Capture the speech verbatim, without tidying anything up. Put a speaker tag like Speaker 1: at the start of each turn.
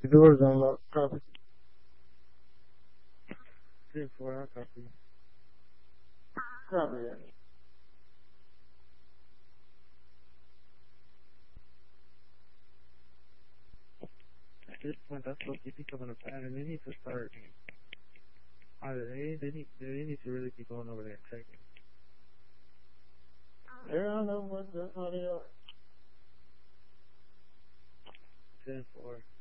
Speaker 1: The door's unlocked. Copy. ten four, I copy. Copy that. At this point, that's supposed to be becoming a pattern. They need to start. Either they, they need, they need to really be going over there and checking. Yeah, I know what that's how they are. ten four.